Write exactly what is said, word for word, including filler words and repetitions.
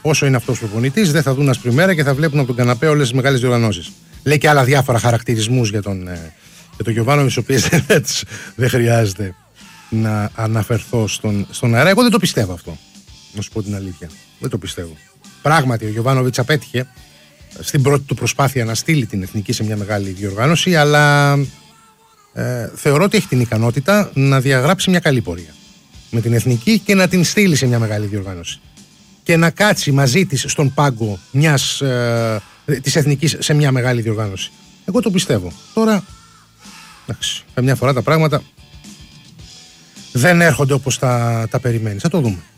όσο είναι αυτός ο προπονητής, δεν θα δουν άσπρη μέρα και θα βλέπουν από τον καναπέ όλες τις μεγάλες διοργανώσεις. Λέει και άλλα διάφορα χαρακτηρισμούς για τον, για τον Γιοβάνοβιτς, οι οποίες δεν χρειάζεται να αναφερθώ στον, στον αέρα. Εγώ δεν το πιστεύω αυτό, να σου πω την αλήθεια. Δεν το πιστεύω. Πράγματι, ο Γιοβάνοβιτς απέτυχε στην πρώτη του προσπάθεια να στείλει την εθνική σε μια μεγάλη διοργάνωση, αλλά ε, θεωρώ ότι έχει την ικανότητα να διαγράψει μια καλή πορεία με την εθνική και να την στείλει σε μια μεγάλη διοργάνωση. Και να κάτσει μαζί της στον πάγκο μιας, ε, της εθνικής σε μια μεγάλη διοργάνωση. Εγώ το πιστεύω. Τώρα, εντάξει, καμιά φορά τα πράγματα δεν έρχονται όπως τα, τα περιμένεις. Θα το δούμε.